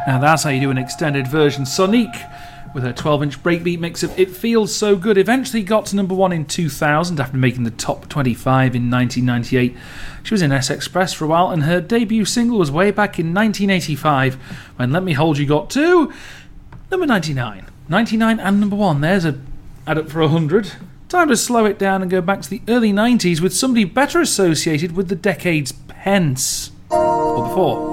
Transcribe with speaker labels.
Speaker 1: Now that's how you do an extended version. Sonique, with her 12-inch breakbeat mix of It Feels So Good, eventually got to number 1 in 2000 after making the top 25 in 1998. She was in S-Express for a while, and her debut single was way back in 1985 when Let Me Hold You got to number 99. 99 and number 1. There's a add up for 100. Time to slow it down and go back to the early 90s with somebody better associated with the decades hence, or before.